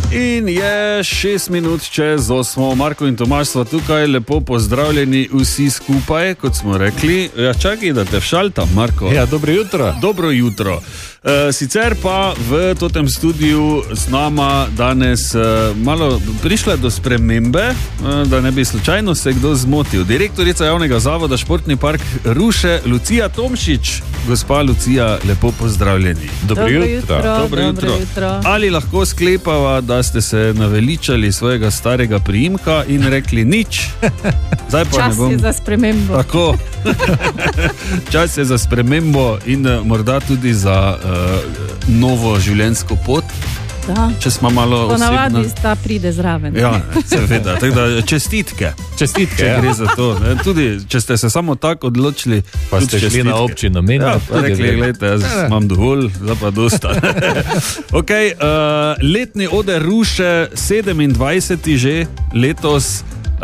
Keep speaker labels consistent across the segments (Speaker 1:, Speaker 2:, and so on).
Speaker 1: In je 6 minut čez 8. Marko in Tomaž sva tukaj, lepo pozdravljeni vsi skupaj, kot smo rekli. Ja, čakaj, da te všaltam, Marko.
Speaker 2: Ja, dobro jutro.
Speaker 1: Dobro jutro. Sicer pa v totem studiu z nama danes malo prišla do spremembe, da ne bi slučajno se kdo zmotil. Direktorica javnega zavoda Športni park Ruše, Lucija Tomšič. Gospa Lucija, lepo pozdravljeni.
Speaker 2: Dobro jutro.
Speaker 1: Dobro jutro. Ali lahko sklepava, da ste se naveličali svojega starega priimka in rekli nič? Zdaj pa
Speaker 3: čas je za spremembo.
Speaker 1: Tako. Čas je za spremembo in morda tudi za novo življenjsko pot.
Speaker 3: Da.
Speaker 1: Če smo malo
Speaker 3: ponavadi
Speaker 1: osebno...
Speaker 3: sta pride zraven.
Speaker 1: Ja, seveda. Tako da čestitke.
Speaker 2: Čestitke,
Speaker 1: če gre za to. Ne? Tudi, če ste se samo tako odločili,
Speaker 2: pa ste šli na občino meni.
Speaker 1: Ja, pa rekli, gledajte, jaz imam dovolj, zdaj pa dosta. Okay, letni oder Ruše, 27. že letos.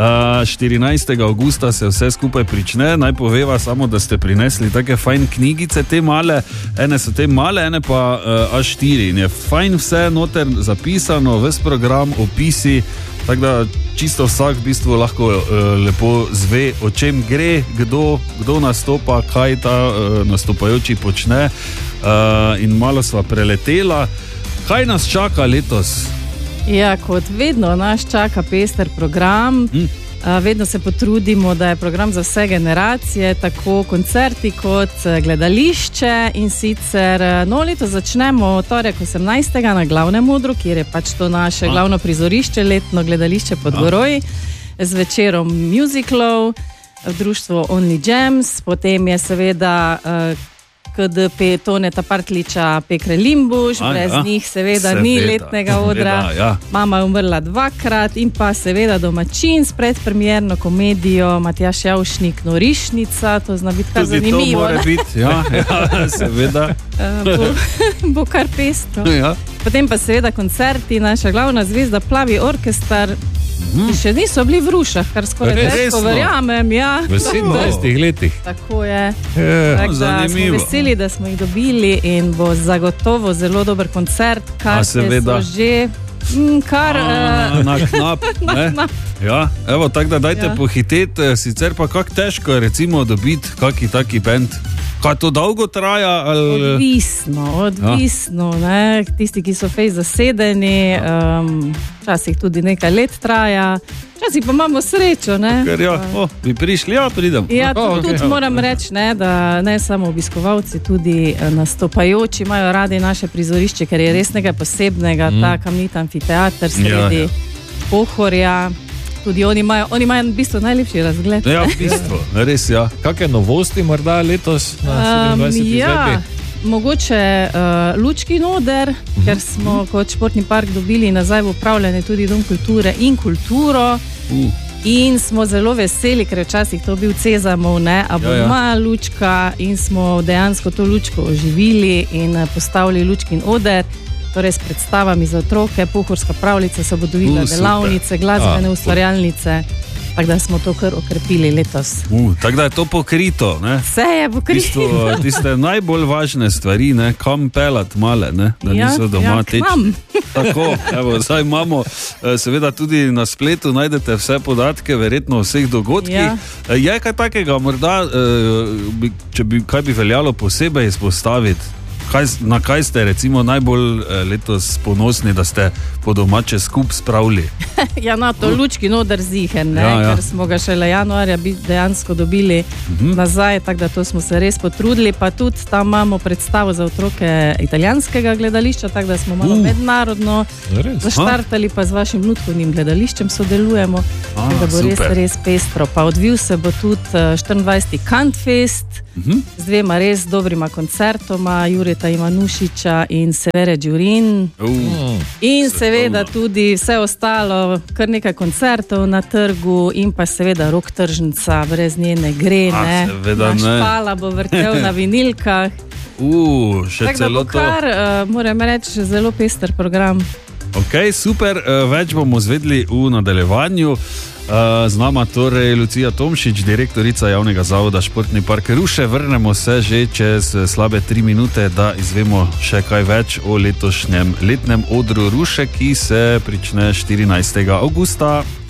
Speaker 1: 14. augusta se vse skupaj prične. Naj poveva samo, da ste prinesli take fajn knjigice, te male, ene so te male, ene pa A4 in je fajn vse noter zapisano, ves program, opisi, tako da čisto vsak v bistvu lahko lepo zve, o čem gre, kdo nastopa, kaj ta nastopajoči počne, in malo sva preletela. Kaj nas čaka letos?
Speaker 3: Ja, kot vedno nas čaka pester program. Vedno se potrudimo, da je program za vse generacije, tako koncerti kot gledališče. In sicer leto začnemo torek 18. na glavnem odru, kjer je pač to naše glavno prizorišče, letno gledališče Podgoroj, z večerom musicalov, društvo Only Gems, potem je seveda KDP Toneta Partliča Pekre Limbuš, brez njih seveda ni letnega odra. Ja. Mama je umrla 2-krat in pa seveda domačin s predpremierno komedijo Matjaž Javšnik Norišnica, to zna biti kar zanimivo.
Speaker 1: Tudi to mora biti, ja, seveda.
Speaker 3: Bo kar pestro. Ja. Potem pa seveda koncerti, naša glavna zvezda Plavi orkestar, ki še niso bili v Rušah, kar skoraj težko verjamem. Ja.
Speaker 2: V 17 letih.
Speaker 3: Tako je. Tako da smo veseli, da smo jih dobili in bo zagotovo zelo dober koncert, kar so že kar...
Speaker 1: Na knap, ne? Ja, evo, tako da dajte pohiteti, sicer pa kak težko je recimo dobiti kaki taki band. Kaj to dolgo traja? Ali...
Speaker 3: Odvisno, ne? Tisti, ki so fejs zasedeni, včasih tudi nekaj let traja, včasih pa imamo srečo, ne?
Speaker 1: Ker bi prišli, pridem.
Speaker 3: Ja, tudi moram reči, ne, da ne samo obiskovalci, tudi nastopajoči imajo radi naše prizorišče, ker je res nekaj posebnega, ta kamniti amfiteater sredi Pohorja. Tudi oni imajo v bistvu najlepši razgled.
Speaker 1: Ja, v bistvu, res, ja.
Speaker 2: Kakšne novosti morda letos na 27. izvedbi?
Speaker 3: Mogoče Lučkin oder, ker smo kot Športni park dobili nazaj v upravljanje tudi Dom kulture in kulturo. In smo zelo veseli, ker včasih to bil Cezamov, ne, a bo moja lučka in smo dejansko to lučko oživili in postavili Lučkin oder. Torej s predstavami za otroke, pohorska pravljica, se bodo videle delavnice, glasbene ustvarjalnice, tako da smo to kar okrepili letos.
Speaker 1: Tako da je to pokrito, ne?
Speaker 3: Vse je pokrito.
Speaker 1: Tiste najbolj važne stvari, ne? Kam pelat male, ne? Da niso doma teči. Tako, evo, zdaj imamo, seveda tudi na spletu najdete vse podatke, verjetno o vseh dogodkih. Je kaj takega, morda, kaj bi veljalo posebej izpostaviti? Na kaj ste recimo najbolj letos ponosni, da ste po domače skup spravili?
Speaker 3: Ja, na to Lučkin oder ziher, ne? Ker smo ga šele januarja dejansko dobili nazaj, tako da to smo se res potrudili, pa tudi tam imamo predstavo za otroke italijanskega gledališča, tako da smo malo mednarodno zaštartali, pa z vašim Lutkovnim gledališčem sodelujemo, tako da bo res pestro. Pa odvil se bo tudi 24. Kantfest z dvema res dobrima koncertoma, Jureta Ivanušiča in Severe Đurin. In seveda tudi vse ostalo, kar nekaj koncertov na trgu in pa seveda rock tržnica, brez njene gre, ne. Naš Pala bo vrtel na vinilkah.
Speaker 1: Še celo to.
Speaker 3: Tako da bo kar, moram reči, zelo pester program.
Speaker 1: Ok, super, več bomo zvedli v nadaljevanju. Z nama torej Lucija Tomšič, direktorica javnega zavoda Športni park Ruše. Vrnemo se že čez slabe 3 minute, da izvemo še kaj več o letošnjem letnem odru Ruše, ki se prične 14. avgusta.